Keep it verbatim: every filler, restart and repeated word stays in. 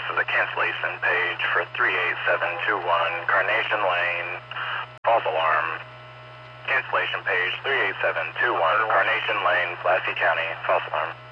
this is a cancellation page for three eight seven two one Carnation Lane, false alarm. Cancellation page three eight seven two one Carnation Lane, Pulaski County, false alarm.